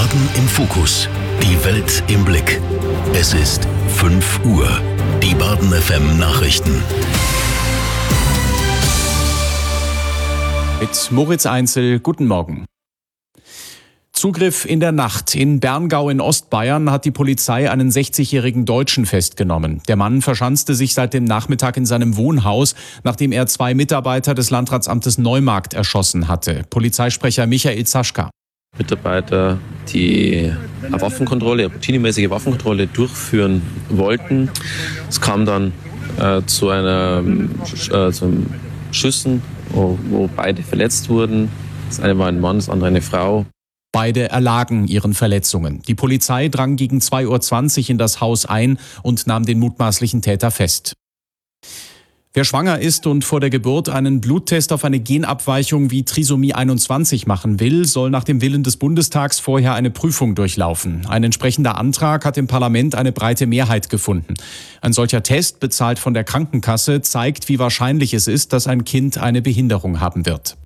Baden im Fokus. Die Welt im Blick. Es ist 5 Uhr. Die Baden FM Nachrichten. Mit Moritz Einzel, guten Morgen. Zugriff in der Nacht. In Berngau in Ostbayern hat die Polizei einen 60-jährigen Deutschen festgenommen. Der Mann verschanzte sich seit dem Nachmittag in seinem Wohnhaus, nachdem er 2 Mitarbeiter des Landratsamtes Neumarkt erschossen hatte. Polizeisprecher Michael Zaschka. Mitarbeiter, die eine Waffenkontrolle, eine routinemäßige Waffenkontrolle durchführen wollten. Es kam dann zu Schüssen, wo beide verletzt wurden. Das eine war ein Mann, das andere eine Frau. Beide erlagen ihren Verletzungen. Die Polizei drang gegen 2:20 Uhr in das Haus ein und nahm den mutmaßlichen Täter fest. Wer schwanger ist und vor der Geburt einen Bluttest auf eine Genabweichung wie Trisomie 21 machen will, soll nach dem Willen des Bundestags vorher eine Prüfung durchlaufen. Ein entsprechender Antrag hat im Parlament eine breite Mehrheit gefunden. Ein solcher Test, bezahlt von der Krankenkasse, zeigt, wie wahrscheinlich es ist, dass ein Kind eine Behinderung haben wird.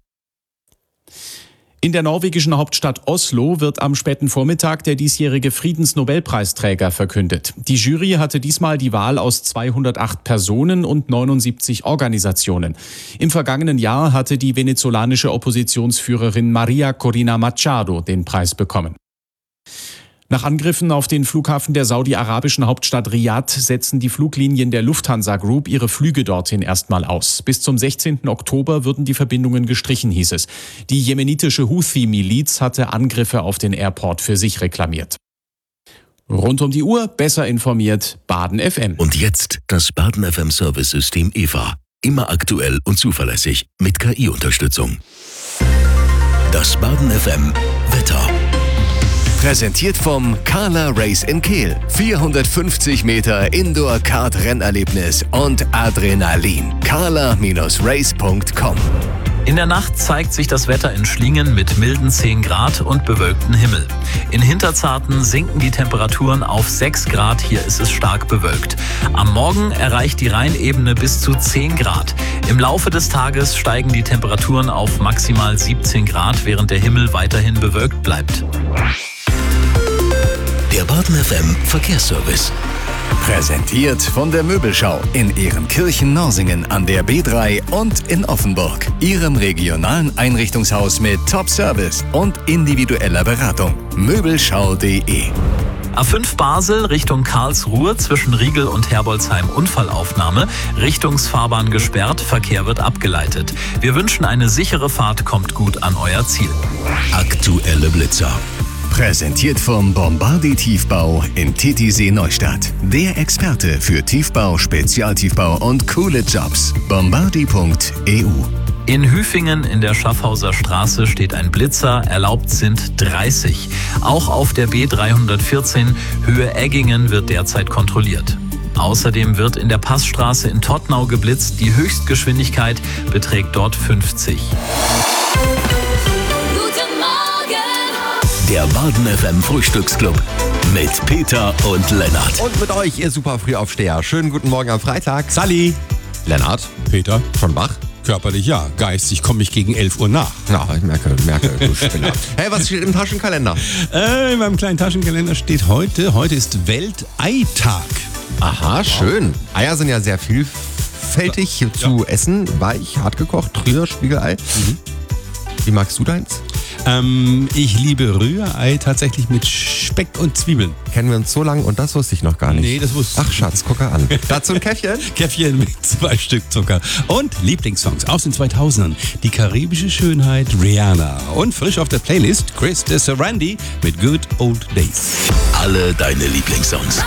In der norwegischen Hauptstadt Oslo wird am späten Vormittag der diesjährige Friedensnobelpreisträger verkündet. Die Jury hatte diesmal die Wahl aus 208 Personen und 79 Organisationen. Im vergangenen Jahr hatte die venezolanische Oppositionsführerin Maria Corina Machado den Preis bekommen. Nach Angriffen auf den Flughafen der saudi-arabischen Hauptstadt Riad setzen die Fluglinien der Lufthansa Group ihre Flüge dorthin erstmal aus. Bis zum 16. Oktober würden die Verbindungen gestrichen, hieß es. Die jemenitische Houthi-Miliz hatte Angriffe auf den Airport für sich reklamiert. Rund um die Uhr, besser informiert, Baden FM. Und jetzt das Baden FM Service-System EVA. Immer aktuell und zuverlässig mit KI-Unterstützung. Das Baden FM Wetter. Präsentiert vom Carla Race in Kehl. 450 Meter Indoor-Kart-Rennerlebnis und Adrenalin. carla-race.com. In der Nacht zeigt sich das Wetter in Schlingen mit milden 10 Grad und bewölktem Himmel. In Hinterzarten sinken die Temperaturen auf 6 Grad, hier ist es stark bewölkt. Am Morgen erreicht die Rheinebene bis zu 10 Grad. Im Laufe des Tages steigen die Temperaturen auf maximal 17 Grad, während der Himmel weiterhin bewölkt bleibt. Der Baden FM Verkehrsservice. Präsentiert von der Möbelschau in Ehrenkirchen-Norsingen an der B3 und in Offenburg. Ihrem regionalen Einrichtungshaus mit Top-Service und individueller Beratung. Möbelschau.de. A5 Basel Richtung Karlsruhe zwischen Riegel und Herbolzheim Unfallaufnahme. Richtungsfahrbahn gesperrt, Verkehr wird abgeleitet. Wir wünschen eine sichere Fahrt, kommt gut an euer Ziel. Aktuelle Blitzer. Präsentiert vom Bombardier Tiefbau in Titisee Neustadt. Der Experte für Tiefbau, Spezialtiefbau und coole Jobs. Bombardier.eu. In Hüfingen in der Schaffhauser Straße steht ein Blitzer, erlaubt sind 30. Auch auf der B314 Höhe Eggingen wird derzeit kontrolliert. Außerdem wird in der Passstraße in Tottnau geblitzt. Die Höchstgeschwindigkeit beträgt dort 50. Der Baden FM Frühstücksclub mit Peter und Lennart. Und mit euch, ihr super Frühaufsteher. Schönen guten Morgen am Freitag. Sally. Lennart. Peter. Schon wach? Körperlich ja, geistig komme ich gegen 11 Uhr nach. Ja, ich merke, du Spinner. Hey, was steht im Taschenkalender? In meinem kleinen Taschenkalender steht heute ist Welteitag. Aha, schön. Eier sind ja sehr vielfältig zu essen. Weich, hart gekocht, Rühr, Spiegelei. Wie magst du deins? Ich liebe Rührei tatsächlich mit Speck und Zwiebeln. Kennen wir uns so lange und das wusste ich noch gar nicht. Nee, das wusste ich. Ach Schatz, guck an. Dazu ein Käffchen? Käffchen mit 2 Stück Zucker. Und Lieblingssongs aus den 2000ern. Die karibische Schönheit Rihanna. Und frisch auf der Playlist Chris de Sarandi mit Good Old Days. Alle deine Lieblingssongs.